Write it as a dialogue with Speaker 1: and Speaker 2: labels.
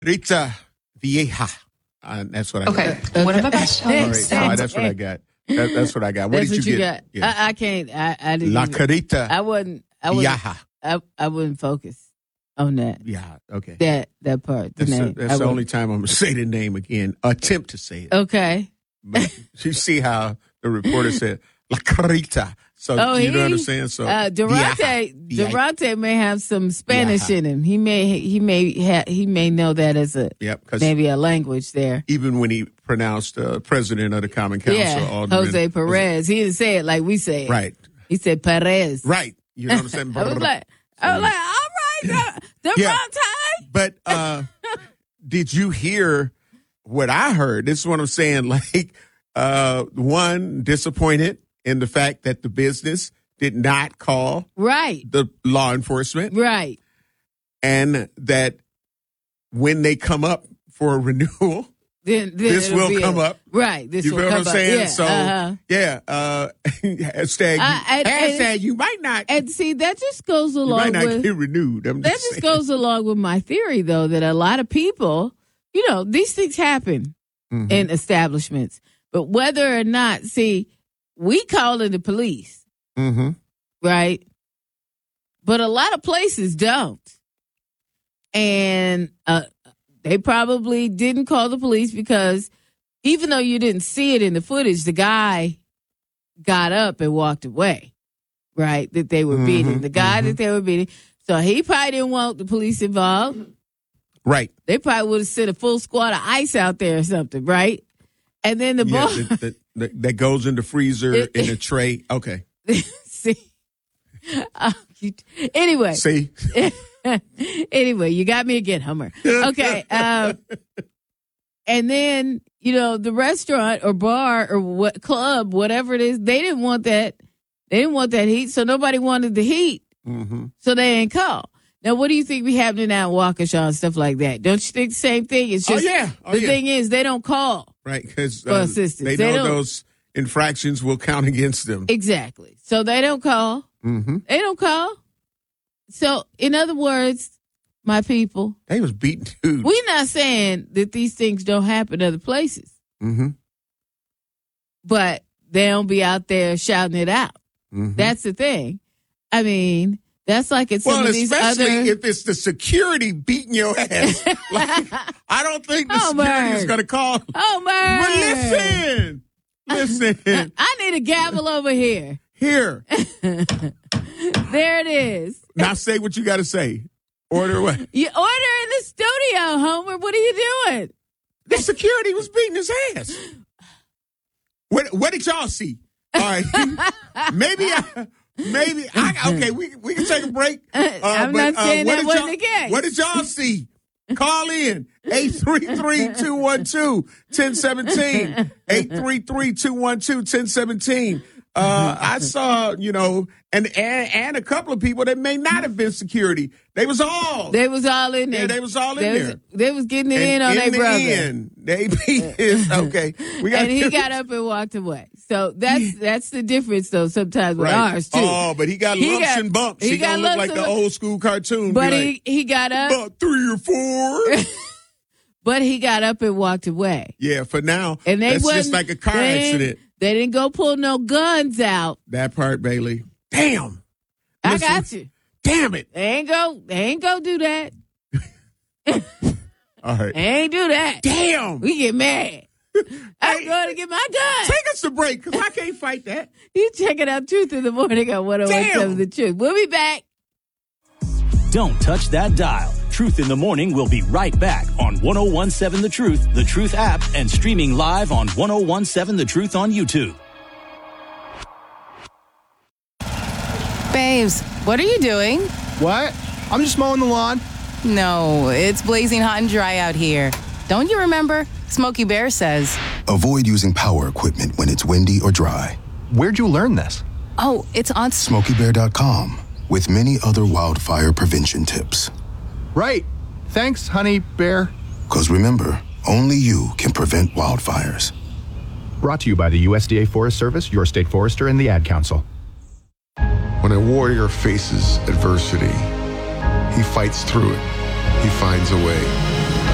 Speaker 1: Rita Vieja. That's what I got.
Speaker 2: Okay. What about that?
Speaker 1: Sorry, that's what I got. That's what I got. What did you get?
Speaker 3: Yeah. I can't. I didn't.
Speaker 1: La Carita.
Speaker 3: I wouldn't.
Speaker 1: Vieja.
Speaker 3: I wouldn't focus on that.
Speaker 1: Yeah. Okay.
Speaker 3: That part.
Speaker 1: That's the only time I'm gonna say the name again. Attempt to say it.
Speaker 3: Okay.
Speaker 1: But you see how the reporter said La Carita. So you know what I'm saying? So
Speaker 3: Durante may have some Spanish in him. He may know that as maybe a language there.
Speaker 1: Even when he pronounced president of the Common Council,
Speaker 3: Jose Perez, he didn't say it like we say it.
Speaker 1: Right.
Speaker 3: He said Perez.
Speaker 1: Right. You know what I'm saying?
Speaker 3: I was like, all right, Durante.
Speaker 1: But did you hear what I heard? This is what I'm saying. Like, one, disappointed in the fact that the business did not call the law enforcement.
Speaker 3: Right.
Speaker 1: And that when they come up for a renewal,
Speaker 3: then
Speaker 1: this will come up.
Speaker 3: Right. This
Speaker 1: you
Speaker 3: will
Speaker 1: feel
Speaker 3: come
Speaker 1: what I'm saying?
Speaker 3: up. Yeah,
Speaker 1: hashtag you might not.
Speaker 3: And see, that just goes along
Speaker 1: you might not
Speaker 3: with.
Speaker 1: Get renewed.
Speaker 3: That just goes along with my theory, though, that a lot of people, these things happen in establishments. But whether or not, we call it the police, right? But a lot of places don't. And they probably didn't call the police because even though you didn't see it in the footage, the guy got up and walked away, right? That they were beating. The guy that they were beating. So he probably didn't want the police involved.
Speaker 1: Right.
Speaker 3: They probably would have sent a full squad of ICE out there or something, right? And then the ball
Speaker 1: that goes in the freezer in a tray. Okay.
Speaker 3: See. Anyway.
Speaker 1: See.
Speaker 3: Anyway, you got me again, Hummer. Okay. And then the restaurant or bar or club, whatever it is, they didn't want that. They didn't want that heat, so nobody wanted the heat. So they ain't call. Now, what do you think be happening now in Waukesha and stuff like that? Don't you think the same thing? It's just the thing is they don't call.
Speaker 1: Right, because
Speaker 3: they
Speaker 1: know those infractions will count against them.
Speaker 3: Exactly. So they don't call. They don't call. So, in other words, my people.
Speaker 1: They was beating dudes.
Speaker 3: We're not saying that these things don't happen other places. But they don't be out there shouting it out. That's the thing. I mean, that's like it's some of these other.
Speaker 1: Especially if it's the security beating your ass. Like, I don't think the security is going to call.
Speaker 3: Oh, man.
Speaker 1: But listen.
Speaker 3: I need a gavel over here.
Speaker 1: Here.
Speaker 3: There it is.
Speaker 1: Now say what you got to say. Order what?
Speaker 3: You order in the studio, Homer. What are you doing?
Speaker 1: The security was beating his ass. What did y'all see? All right. Maybe okay, we can take a break.
Speaker 3: I'm not saying that wasn't the case.
Speaker 1: What did y'all see? Call in 833-212-1017. 833-212-1017. I saw, and a couple of people that may not have been security. They was all in there.
Speaker 3: Yeah,
Speaker 1: they was all in there.
Speaker 3: They was getting it in on their brother.
Speaker 1: They beat his, okay.
Speaker 3: And he got up and walked away. So that's the difference, though, sometimes with ours, too.
Speaker 1: Oh, but he got lumps and bumps. He gonna look like the old school cartoon.
Speaker 3: But he got up.
Speaker 1: About 3 or 4.
Speaker 3: But he got up and walked away.
Speaker 1: Yeah, for now.
Speaker 3: And
Speaker 1: that's just like a car accident.
Speaker 3: They didn't go pull no guns out.
Speaker 1: That part, Bailey. Damn.
Speaker 3: I got you.
Speaker 1: Damn it.
Speaker 3: They ain't go do that.
Speaker 1: All right.
Speaker 3: They ain't do that.
Speaker 1: Damn.
Speaker 3: We get mad. I'm going to get my gun.
Speaker 1: Take us a break, because I can't fight that.
Speaker 3: You checking out Truth in the Morning on 101.7 The Truth. We'll be back.
Speaker 4: Don't touch that dial. Truth in the Morning will be right back on 101.7 The Truth app, and streaming live on 101.7 The Truth on YouTube.
Speaker 5: Babes, what are you doing?
Speaker 6: What? I'm just mowing the lawn.
Speaker 5: No, it's blazing hot and dry out here. Don't you remember? Smokey Bear says,
Speaker 7: avoid using power equipment when it's windy or dry.
Speaker 6: Where'd you learn this?
Speaker 5: Oh, it's on
Speaker 7: SmokeyBear.com with many other wildfire prevention tips.
Speaker 6: Right. Thanks, honey bear.
Speaker 7: Because remember, only you can prevent wildfires.
Speaker 6: Brought to you by the USDA Forest Service, your state forester, and the Ad Council.
Speaker 8: When a warrior faces adversity, he fights through it. He finds a way.